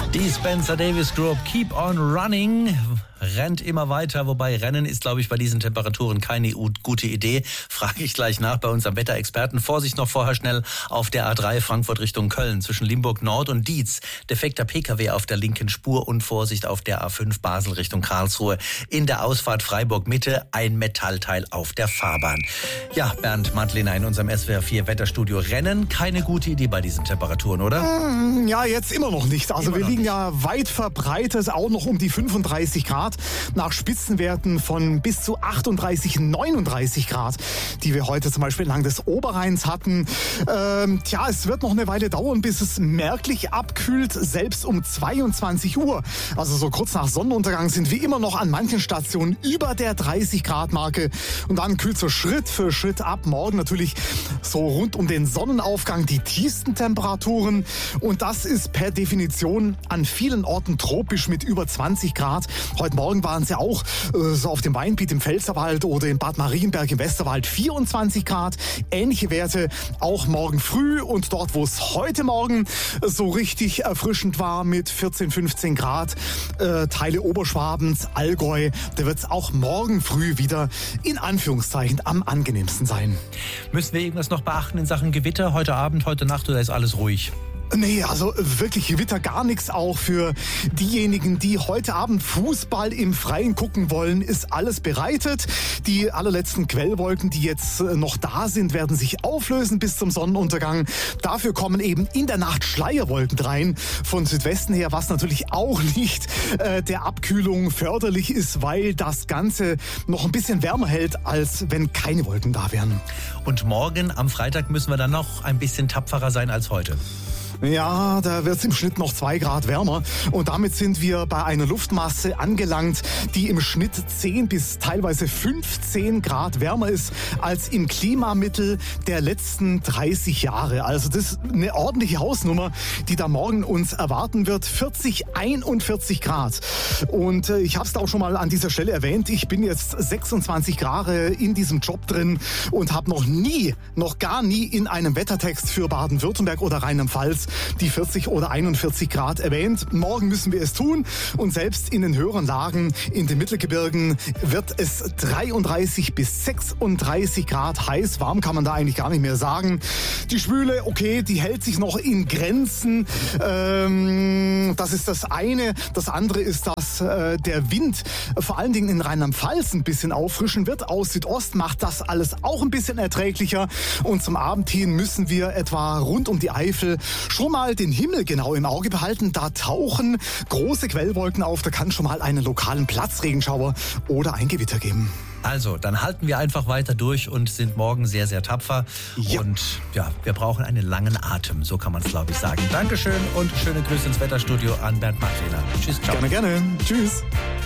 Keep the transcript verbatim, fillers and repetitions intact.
Die Spencer Davis Group, Keep on Running, rennt immer weiter. Wobei Rennen ist, glaube ich, bei diesen Temperaturen keine gute Idee. Frage ich gleich nach bei unserem Wetterexperten. Vorsicht noch vorher schnell auf der A drei Frankfurt Richtung Köln zwischen Limburg Nord und Dietz. Defekter P K W auf der linken Spur und Vorsicht auf der A fünf Basel Richtung Karlsruhe. In der Ausfahrt Freiburg Mitte ein Metallteil auf der Fahrbahn. Ja, Bernd Madlener in unserem S W R vier Wetterstudio. Rennen, keine gute Idee bei diesen Temperaturen, oder? Ja, jetzt immer noch nicht. Also immer wir liegen nicht. ja weit verbreitet, auch noch um die fünfunddreißig Grad. Nach Spitzenwerten von bis zu achtunddreißig, neununddreißig Grad, die wir heute zum Beispiel entlang des Oberrheins hatten. Ähm, tja, es wird noch eine Weile dauern, bis es merklich abkühlt, selbst um zweiundzwanzig Uhr. Also so kurz nach Sonnenuntergang sind wir immer noch an manchen Stationen über der dreißig Grad Marke. Und dann kühlt so Schritt für Schritt ab. Morgen natürlich so rund um den Sonnenaufgang die tiefsten Temperaturen. Und das ist per Definition an vielen Orten tropisch mit über zwanzig Grad. Heute Morgen waren es ja auch äh, so auf dem Weinbiet im Pfälzerwald oder in Bad Marienberg im Westerwald vierundzwanzig Grad. Ähnliche Werte auch morgen früh und dort, wo es heute Morgen so richtig erfrischend war mit vierzehn, fünfzehn Grad, äh, Teile Oberschwabens, Allgäu, da wird es auch morgen früh wieder in Anführungszeichen am angenehmsten sein. Müssen wir irgendwas noch beachten in Sachen Gewitter heute Abend, heute Nacht oder ist alles ruhig? Nee, also wirklich Gewitter gar nichts. Auch für diejenigen, die heute Abend Fußball im Freien gucken wollen, ist alles bereitet. Die allerletzten Quellwolken, die jetzt noch da sind, werden sich auflösen bis zum Sonnenuntergang. Dafür kommen eben in der Nacht Schleierwolken rein von Südwesten her, was natürlich auch nicht äh, der Abkühlung förderlich ist, weil das Ganze noch ein bisschen wärmer hält, als wenn keine Wolken da wären. Und morgen am Freitag müssen wir dann noch ein bisschen tapferer sein als heute. Ja, da wird es im Schnitt noch zwei Grad wärmer und damit sind wir bei einer Luftmasse angelangt, die im Schnitt zehn bis teilweise fünfzehn Grad wärmer ist als im Klimamittel der letzten dreißig Jahre. Also das ist eine ordentliche Hausnummer, die da morgen uns erwarten wird. vierzig, einundvierzig Grad. Und äh, ich habe es da auch schon mal an dieser Stelle erwähnt, ich bin jetzt sechsundzwanzig Jahre in diesem Job drin und habe noch nie, noch gar nie in einem Wettertext für Baden-Württemberg oder Rheinland-Pfalz die vierzig oder einundvierzig Grad erwähnt. Morgen müssen wir es tun und selbst in den höheren Lagen in den Mittelgebirgen wird es dreiunddreißig bis sechsunddreißig Grad heiß. Warm kann man da eigentlich gar nicht mehr sagen. Die Schwüle, okay, die hält sich noch in Grenzen. Ähm, das ist das eine. Das andere ist, dass äh, der Wind vor allen Dingen in Rheinland-Pfalz ein bisschen auffrischen wird. Aus Südost macht das alles auch ein bisschen erträglicher. Und zum Abend hin müssen wir etwa rund um die Eifel schon mal den Himmel genau im Auge behalten. Da tauchen große Quellwolken auf. Da kann schon mal einen lokalen Platzregenschauer oder ein Gewitter geben. Also, dann halten wir einfach weiter durch und sind morgen sehr, sehr tapfer. Ja. Und ja, wir brauchen einen langen Atem. So kann man es, glaube ich, sagen. Dankeschön und schöne Grüße ins Wetterstudio an Bernd Madlener. Tschüss, ciao. Gerne, gerne. Tschüss.